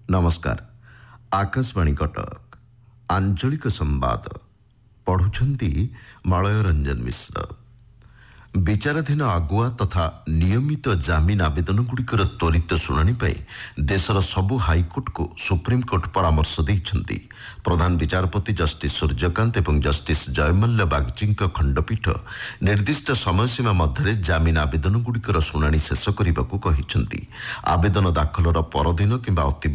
नमस्कार। आकाशवाणी कटक आंचलिक संवाद पढ़ुछंती मलय रंजन मिश्र। विचाराधीन आगुआ तथा नियमित जामिन आवेदनगुड़िकर त्वरित शुणाणी देशर सबु हाईकोर्ट को सुप्रीमकोर्ट परामर्श देइछंती। प्रधान विचारपति जस्टिस सूर्यकांत एवं जस्टिस जयमल्ल बागची खंडपीठ निर्दिष्ट समयसीमा मध्य जामिन आवेदनगुड़िकर शुणाणी शेष करने को कहिछंती। आवेदन दाखलर परदिन किंबा अति